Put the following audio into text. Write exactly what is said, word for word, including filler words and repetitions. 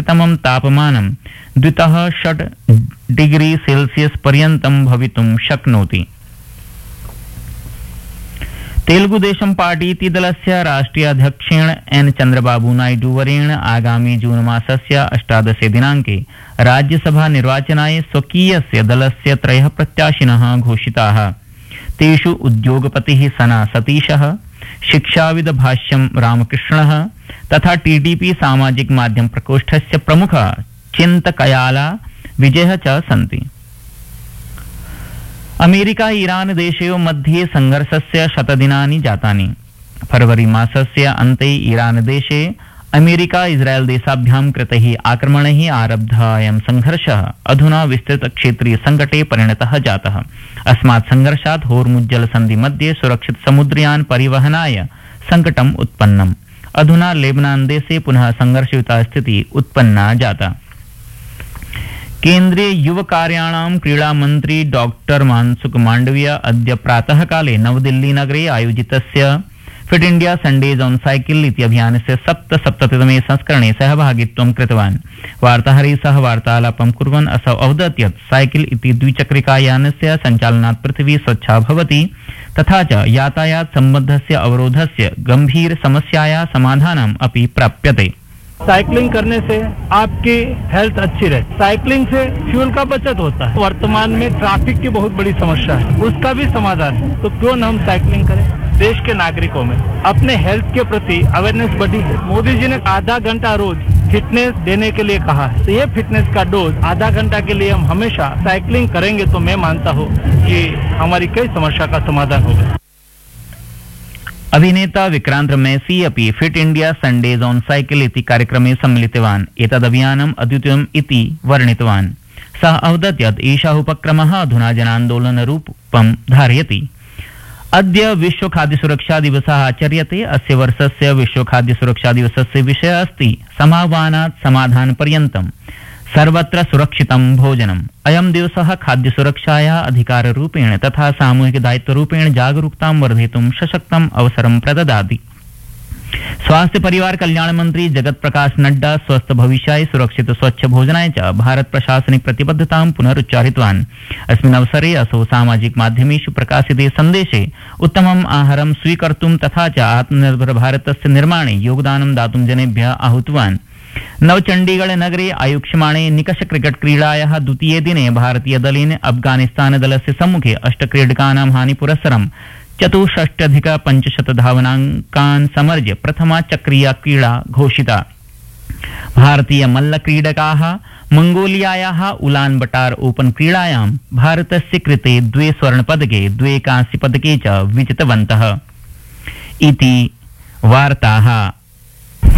अधिकतमं तापमानं द्वितः षट् degree Celsius पर्यन्तं भवितुं शक्नोति। तेलुगुदेशम पार्टी इति दलस्य राष्ट्रीय अध्यक्षेण एन चंद्रबाबू नायडू वर्येण आगामी जून मासस्य अष्टादशे दिनाङ्के राज्यसभा निर्वाचनाय स्वकीयस्य दलस्य त्रयः प्रत्याशिनः घोषिताः। तेषु उद्योगपतिः सना सतीशः, शिक्षाविद भाष्यं रामकृष्णः तथा टीडीपी सामाजिक माध्यम प्रकोष्ठस्य प्रमुखः चिन्तकयाला विजयः च सन्ति। अमेरिका ईरान देशयोः मध्ये संघर्षस्य शतदिनानि जातानि। फरवरी मासस्य अन्ते ईरान देशे अमेरिका इस्राएल देशाभ्यां कृतैः आक्रमणैः आरब्धः अयं संघर्षः अधुना विस्तृत क्षेत्रीय संकटे परिणतः जातः। अस्मात् संघर्षात् होर्मुज्जल सन्धि मध्ये सुरक्षित समुद्रयान परिवहनाय संकटम् उत्पन्नम्। अधुना लेबनान देशे पुनः संघर्षयुता स्थितिः उत्पन्ना जाता। केन्द्रीय युव कार्याणां क्रीडा मन्त्री डॉक्टर मनसुख मांडविय अद्य प्रातः काले नवदिल्ली नगरे आयोजितस्य fit India Sundays on cycle इति अभियानस्य सप्तसप्ततितमे संस्करणे सहभागित्वं कृतवान्। वार्ताहरैः सह वार्तालापं कुर्वन् असौ अवदत् यत् साइकिल इति द्विचक्रिकायानस्य सञ्चालनात् पृथिवी स्वच्छा भवति तथा च यातायात सम्बद्धस्य अवरोधस्य गंभीर समस्यायाः समाधानम् अपि प्राप्यते। साइकिलिंग करने से आपकी हेल्थ अच्छी रहती। साइकिलिंग से फ्यूल का बचत होता है। वर्तमान में ट्रैफिक की बहुत बड़ी समस्या है, उसका भी समाधान है। तो क्यों न हम साइकिलिंग करें। देश के नागरिकों में अपने हेल्थ के प्रति अवेयरनेस बढ़ी है। मोदी जी ने आधा घंटा रोज फिटनेस देने के लिए कहा है, तो ये फिटनेस का डोज आधा घंटा के लिए हम हमेशा साइकिलिंग करेंगे तो मैं मानता हूँ कि हमारी कई समस्या का समाधान होगा। अभिनेता विक्रांत मैसी अपि fit India Sundays on cycle इति कार्यक्रमे सम्मिलितवान्। एतदभियानम् अद्वितीयम् इति वर्णितवान्। सः अवदत् यत् एषः उपक्रमः अधुना जनान्दोलनरूपं धारयति। अद्य विश्व खाद्य सुरक्षा दिवसः आचर्यते। अस्य वर्षस्य विश्व खाद्य सुरक्षा दिवसस्य विषयः अस्ति समाह्वानात् समाधानपर्यन्तं सर्वत्र सुरक्षितं भोजनम्। अयं दिवसः खाद्य सुरक्षायाः अधिकाररूपेण तथा सामूहिक दायित्वरूपेण जागरूकतां वर्धयितुं सशक्तम् अवसरं प्रददाति। स्वास्थ्य परिवार कल्याण मंत्री जगत प्रकाश नड्डा स्वस्थ भविष्याय सुरक्षित स्वच्छ भोजनाय च भारत प्रशासनिक प्रतिबद्धतां पुनरुच्चारितवान्। अस्मिन् अवसरे असौ सामाजिक माध्यमेषु प्रकाशिते सन्देशे उत्तमम् आहारं स्वीकर्तुं तथा च आत्मनिर्भर भारतस्य निर्माणे योगदानं दातुं जनेभ्यः आहूतवान्। नवचण्डीगढ़ नगरे आयोक्ष्यमाणे निकष क्रिकेट क्रीडायाः द्वितीये दिने भारतीय दलेन अफगानिस्तान दलस्य सम्मुखे अष्ट क्रीडकानां हानिपुरस्सरं चतुष्षष्ट्यधिक पञ्चशत धावनाङ्कान् समर्ज्य प्रथमा चक्रीया क्रीडा घोषिता। भारतीय मल्ल क्रीडकाः मंगोलियायाः उलान बटार ओपन क्रीडायां भारतस्य कृते द्वे स्वर्णपदके द्वे कांस्यपदके च विजितवन्तः। इति वार्ताः।